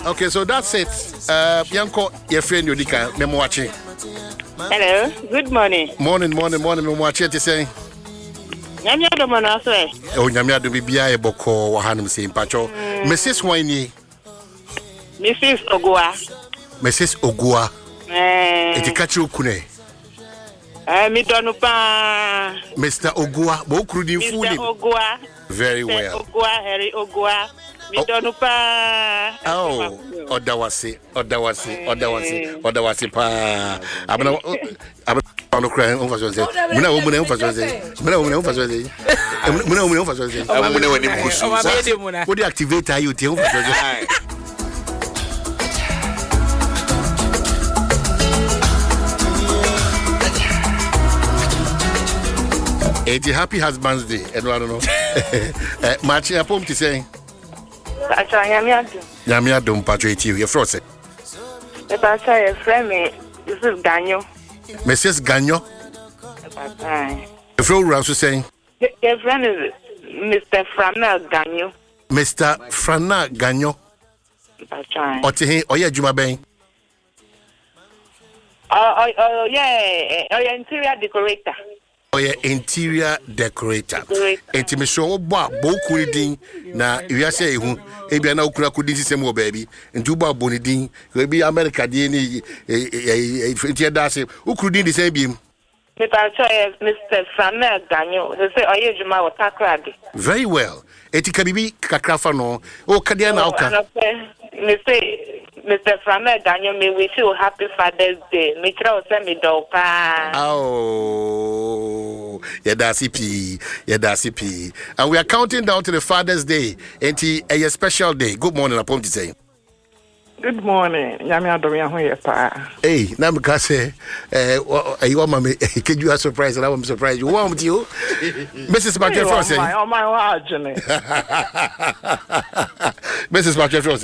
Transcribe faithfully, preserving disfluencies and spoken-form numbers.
Okay, so that's it. Uh, Yanko, your friend Yodika, me watching. Hello, good morning. Morning, morning, morning, me watching. You say? Nyamia do mona so e. Oh, nyamia do bibia e boko wa hanum se mpacho. Missus Wine. Missus Ogua. Missus Ogua. Eh. Eti kachi okune. Eh, mi donu pa. Mister Ogua, bo krudi fuli. Mister Ogua. Very well. Ogua, Harry Ogua. Mi donu pa. Oh, odawasi, odawasi, odawasi, odawasi pa. Abana abana no cry on faso say. Muna wo muna on faso say. Muna wo muna on faso say. Muna wo muna on faso say. Muna wo ni kusu. What the activator you te on faso say. It's a happy husband's day, and I don't know. Match up home to say. Yamia don't patriot you, your frozen. The pastor is friend me. This is Daniel. Missus Gagnon. The floor also saying. Your friend is Mister Frana Gagnon. Mister Frana Gagnon. Or to him, or yeah, Juma Bain. Oh, oh, yeah, oh, yeah, interior decorator. Oh, yeah, interior decorator. Enti me show ba boku din na wi ase ehu e bia na okura kudin sisem wo baby ntu ba boni din e bi America din ni e e da se okuru din di se biem. Me pa choy Mister Samuel Ganyo. They say oye juma wo takrade. Very well. Eti kabibi kakrafa no. O kadia na oka. Me say Mister Samuel Ganyo, me wish you happy Father's Day. Me try to send me do pa. Oh. Yeah, that's C P. Yeah, that's C P. And we are counting down to the Father's Day. Enti a special day. Good morning, upon to say. Good morning. Nyame adomia ho ye pa. Hey, na me ka say eh you want me can you surprise and I'm surprised you want you Missus Patrick Frost. Oh my, oh my, Missus Patrick Frost.